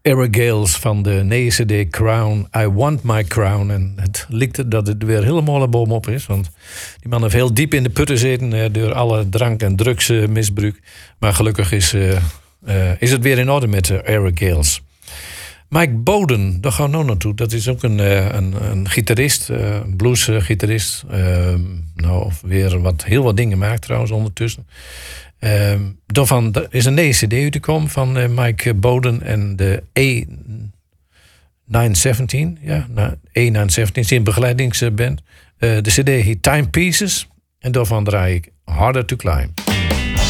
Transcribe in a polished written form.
Eric Gales van de nieuwe CD Crown, I Want My Crown. En het lijkt dat het weer helemaal bovenop is. Want die man heeft heel diep in de putten zitten door alle drank- en drugsmisbruik. Maar gelukkig is het weer in orde met Eric Gales. Mike Bowden, daar gaan we nou naartoe. Dat is ook een gitarist, bluesgitarist. Weer heel wat dingen maakt trouwens ondertussen. Daarvan is een nieuwe CD uitgekomen van Mike Bowden en de A917. Ja, A917 is een begeleidingsband. De CD heet Timepieces en daarvan draai ik Harder to Climb.